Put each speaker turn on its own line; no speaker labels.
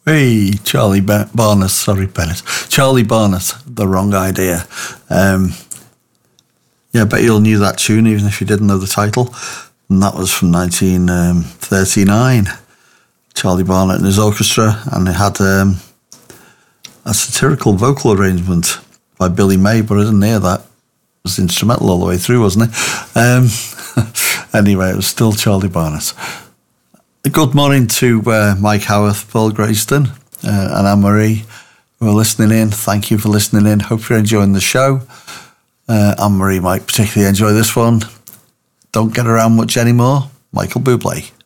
Hey, Barnes, sorry, Bennett. Charlie Barnes, The Wrong Idea. Yeah, I bet you all knew that tune, even if you didn't know the title. And that was from 1939. Charlie Barnet and his orchestra, and it had a satirical vocal arrangement by Billy May, but I didn't hear that. It was instrumental all the way through, wasn't it? Anyway, it was still Charlie Barnet. Good morning to Mike Howarth, Paul Grayston, and Anne-Marie, who are listening in. Thank you for listening in. Hope you're enjoying the show. Anne-Marie might particularly enjoy this one. Don't get around much anymore. Michael Bublé.